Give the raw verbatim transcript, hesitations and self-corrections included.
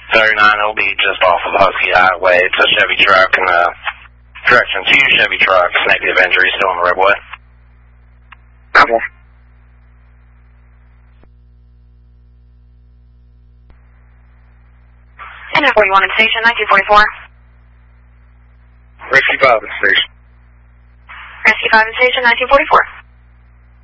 thirty-nine, it'll be just off of Husky Highway. It's a Chevy truck and uh, correction, two Chevy trucks, negative injury, still on the roadway. Okay. And then forty-one at station, nineteen forty-four. Rescue five at station. Rescue five at station, nineteen forty-four.